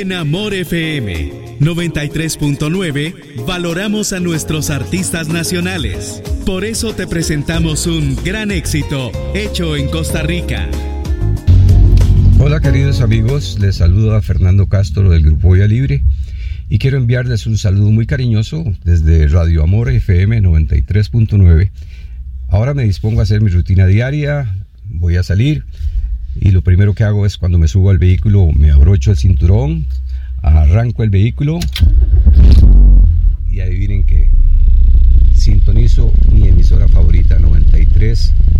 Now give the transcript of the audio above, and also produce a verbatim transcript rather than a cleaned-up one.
En Amor F M noventa y tres punto nueve valoramos a nuestros artistas nacionales. Por eso te presentamos un gran éxito hecho en Costa Rica. Hola queridos amigos, les saluda Fernando Castro del Grupo Vía Libre y quiero enviarles un saludo muy cariñoso desde Radio Amor F M noventa y tres punto nueve. Ahora me dispongo a hacer mi rutina diaria, voy a salir y lo primero que hago es cuando me subo al vehículo me abrocho el cinturón, arranco el vehículo y adivinen que sintonizo mi emisora favorita noventa y tres